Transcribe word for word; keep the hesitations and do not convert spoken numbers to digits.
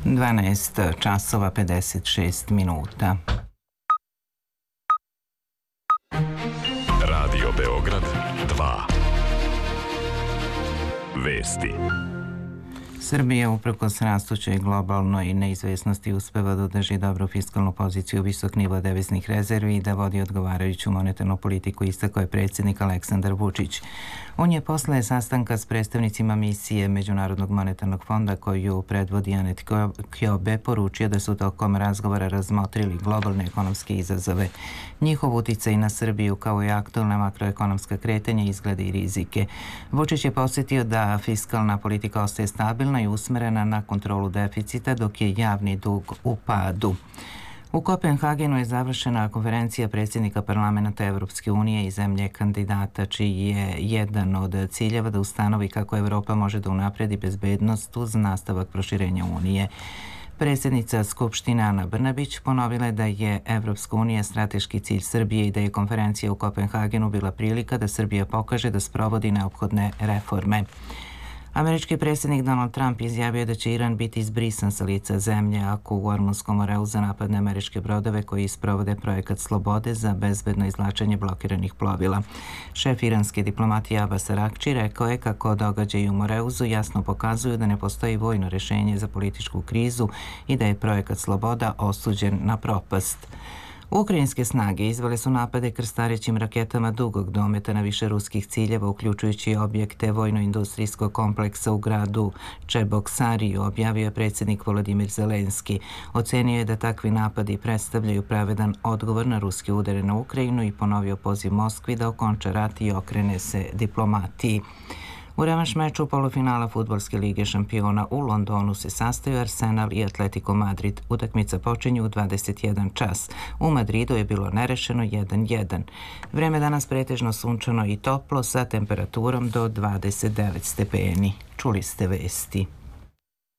dvanaest časova pedeset šest minuta. Radio Beograd dva. Vesti. Srbija, uprkos rastućoj globalnoj neizvesnosti, uspeva da održi dobru fiskalnu poziciju, visok nivo deviznih rezervi i da vodi odgovarajuću monetarnu politiku, istakao je predsjednik Aleksandar Vučić. On je posle sastanka s predstavnicima misije Međunarodnog monetarnog fonda koju predvodi Anet Kjobe poručio da su tokom razgovora razmotrili globalne ekonomske izazove, njihov uticaj na Srbiju kao i aktualna makroekonomska kretanja, izglede i rizike. Vučić je podsjetio da fiskalna politika ostaje stabilna i usmerena na kontrolu deficita, dok je javni dug u padu. U Kopenhagenu je završena konferencija predsjednika parlamenta Evropske unije i zemlje kandidata, čiji je jedan od ciljeva da ustanovi kako Evropa može da unapredi bezbednost uz nastavak proširenja Unije. Predsjednica Skupštine Ana Brnabić ponovila je da je Evropska unija strateški cilj Srbije i da je konferencija u Kopenhagenu bila prilika da Srbija pokaže da sprovodi neophodne reforme. Američki predsjednik Donald Trump izjavio da će Iran biti izbrisan sa lica zemlje ako u Ormunskom moreu napadne američke brodove koji sprovode projekat Slobode za bezbedno izvlačenje blokiranih plovila. Šef iranske diplomatije Abbas Araghči rekao je kako događaji u Moreuzu jasno pokazuju da ne postoji vojno rješenje za političku krizu i da je projekat Sloboda osuđen na propast. Ukrajinske snage izvele su napade krstarećim raketama dugog dometa na više ruskih ciljeva, uključujući objekte vojno-industrijskog kompleksa u gradu Čeboksariju, objavio je predsjednik Volodimir Zelenski. Ocenio je da takvi napadi predstavljaju pravedan odgovor na ruske udare na Ukrajinu i ponovio poziv Moskvi da okonča rat i okrene se diplomatiji. U revanš meču polufinala Fudbalske lige šampiona u Londonu se sastaju Arsenal i Atletico Madrid. Utakmica počinje u dvadeset jedan čas. U Madridu je bilo nerešeno jedan jedan. Vreme danas pretežno sunčano i toplo sa temperaturom do dvadeset devet stepeni. Čuli ste vesti.